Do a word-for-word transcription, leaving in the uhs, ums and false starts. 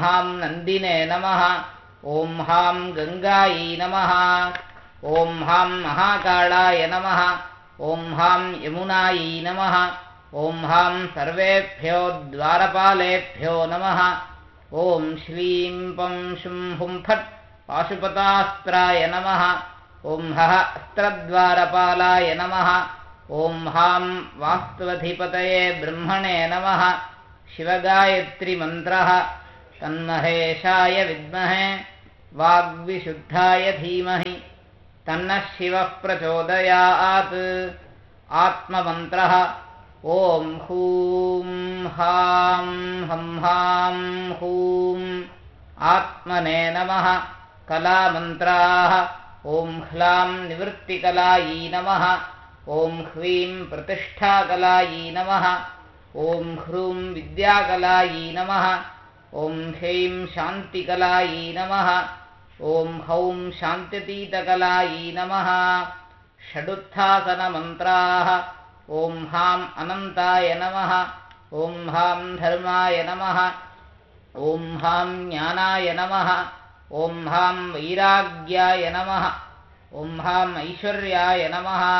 हां नन्दिने नमः। ॐ हां गङ्गायै नमः। ॐ हां महाकालाय नमः। ॐ हां यमुनायै नमः। ॐ हां सर्वेभ्यो द्वारपालेभ्यो नमः। ॐ श्रीं पं शुं हुं फट् पाशुपतास्त्राय नमः। ॐ हः अस्त्रद्वारपालाय नमः। ॐ हां वास्तुवधिपतये ब्रह्मणे नमः। शिवगायत्रीमन्त्रः तन्महेशाय विद्महे वाग्विशुद्धाय धीमहि तन्नः शिवः प्रचोदयात्। आत्ममन्त्रः ॐ हूं हां हं हां हूं आत्मने नमः। कलामन्त्राः ॐ ह्लां निवृत्तिकलायै नमः। ॐ ह्रीं प्रतिष्ठाकलायै नमः। ॐ ह्रूं विद्याकलायै नमः। ॐ ह्रीं शान्तिकलायै नमः। ॐ हौं शान्त्यतीतकलायै नमः। षडुत्थासनमन्त्राः ॐ हां अनन्ताय नमः। ॐ हां धर्माय नमः। ॐ हां ज्ञानाय नमः। ॐ हां वैराग्याय नमः। ॐ हां ऐश्वर्याय नमः।